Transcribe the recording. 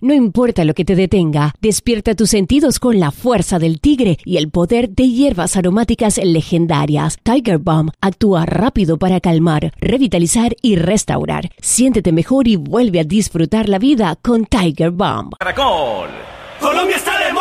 No importa lo que te detenga, despierta tus sentidos con la fuerza del tigre y el poder de hierbas aromáticas legendarias. Tiger Balm actúa rápido para calmar, revitalizar y restaurar. Siéntete mejor y vuelve a disfrutar la vida con Tiger Balm. Caracol. Colombia está de moda.